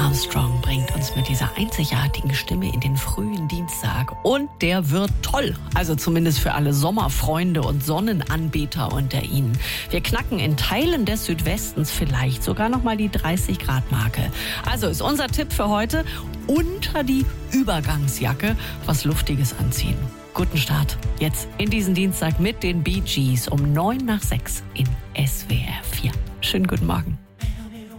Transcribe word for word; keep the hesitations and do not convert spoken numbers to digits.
Armstrong bringt uns mit dieser einzigartigen Stimme in den frühen Dienstag. Und der wird toll. Also zumindest für alle Sommerfreunde und Sonnenanbeter unter Ihnen. Wir knacken in Teilen des Südwestens vielleicht sogar noch mal die dreißig Grad Marke. Also ist unser Tipp für heute: unter die Übergangsjacke was Luftiges anziehen. Guten Start jetzt in diesen Dienstag mit den Bee Gees um neun nach sechs in S W R vier. Schönen guten Morgen.